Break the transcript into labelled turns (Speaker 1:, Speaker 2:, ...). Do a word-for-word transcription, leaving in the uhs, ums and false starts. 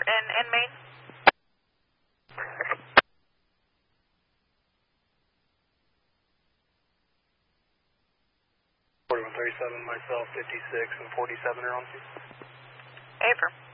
Speaker 1: in, in Maine?
Speaker 2: forty-one thirty-seven, myself, fifty-six, and forty-seven are on scene.
Speaker 1: Affirm.